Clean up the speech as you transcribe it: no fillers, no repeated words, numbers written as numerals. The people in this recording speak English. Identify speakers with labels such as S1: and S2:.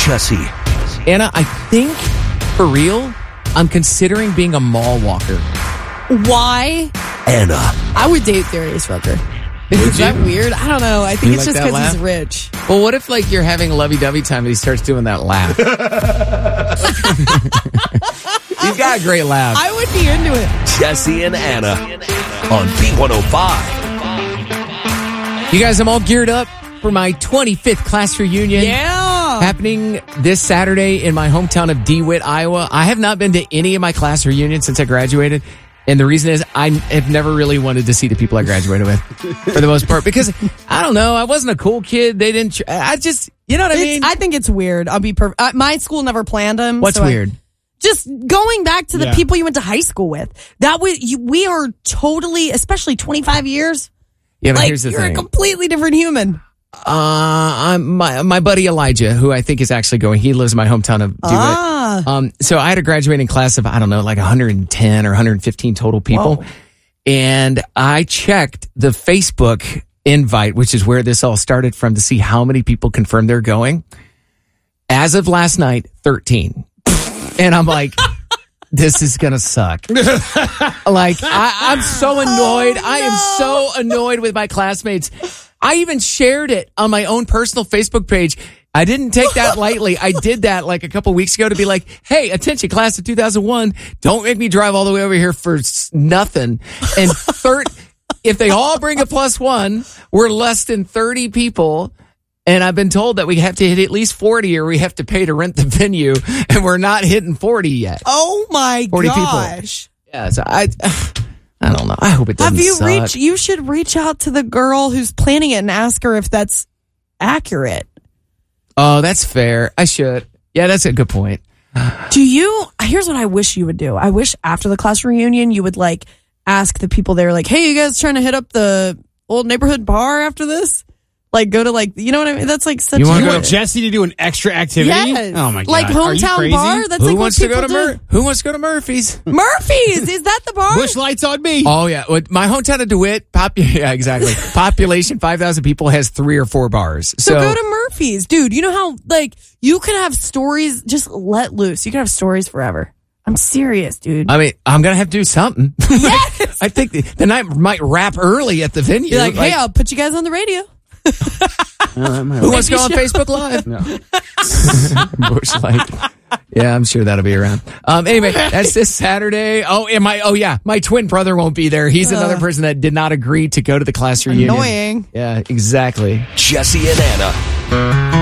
S1: Jesse.
S2: Anna, I think, for real, I'm considering being a mall walker.
S3: Why?
S1: Anna.
S3: I would date Darius Rucker. Is that weird? I don't know. I think
S2: You
S3: it's
S2: like
S3: just
S2: that
S3: because he's
S2: laugh?
S3: rich.
S2: Well, what if, like, you're having lovey-dovey time and he starts doing that laugh? He's got a great laugh.
S3: I would be into it.
S1: Jesse and Anna on B105.
S2: You guys, I'm all geared up for my 25th class reunion.
S3: Yeah.
S2: Happening this Saturday in my hometown of DeWitt, Iowa. I have not been to any of my class reunions since I graduated. And the reason is I have never really wanted to see the people I graduated with for the most part because, I don't know, I wasn't a cool kid. They didn't, I just, you know what I mean?
S3: I think it's weird. I'll be perfect. My school never planned them.
S2: What's weird?
S3: Just going back to the people you went to high school with. We are totally, especially 25 years.
S2: Yeah, but
S3: like,
S2: here's the
S3: you're
S2: thing.
S3: a completely different human.
S2: I'm my buddy Elijah, who I think is actually going. He lives in my hometown of DeWitt. So I had a graduating class of, I don't know, like 110 or 115 total people.
S3: Whoa.
S2: And I checked the Facebook invite, which is where this all started from, to see how many people confirmed they're going. As of last night, 13. And I'm like, this is going to suck. Like, I'm so annoyed. I am so annoyed with my classmates. I even shared it on my own personal Facebook page. I didn't take that lightly. I did that like a couple weeks ago to be like, hey, attention, class of 2001. Don't make me drive all the way over here for nothing. And if they all bring a +1, we're less than 30 people. And I've been told that we have to hit at least 40 or we have to pay to rent the venue. And we're not hitting 40 yet.
S3: Oh my
S2: 40
S3: gosh.
S2: people. Yeah, so I don't know. I hope it doesn't suck.
S3: You should reach out to the girl who's planning it and ask her if that's accurate.
S2: Oh, that's fair. I should. Yeah, that's a good point.
S3: Here's what I wish you would do. I wish after the class reunion, you would like ask the people there, like, hey, you guys trying to hit up the old neighborhood bar after this? Like, go to like, you know what I mean? That's like such
S4: You want Jesse to do an extra activity?
S3: Yes.
S4: Oh my God.
S3: Like hometown bar? That's like what people do.
S2: Who wants to go to Murphy's?
S3: Murphy's! Is that the bar?
S4: Bush Lights on me.
S2: Oh, yeah. My hometown of DeWitt, yeah, exactly. Population, 5,000 people, has 3 or 4 bars.
S3: So go to Murphy's. Dude, you know how, like, you could have stories, just let loose. You could have stories forever. I'm serious, dude.
S2: I mean, I'm going to have to do something.
S3: Yes!
S2: I think the night might wrap early at the venue.
S3: You're like, hey, I'll put you guys on the radio.
S2: Who wants to go on Facebook Live? No. Bush Light. Yeah, I'm sure that'll be around. Anyway, that's this Saturday. My twin brother won't be there. He's another person that did not agree to go to the class reunion.
S3: Annoying.
S2: Yeah, exactly.
S1: Jesse and Anna.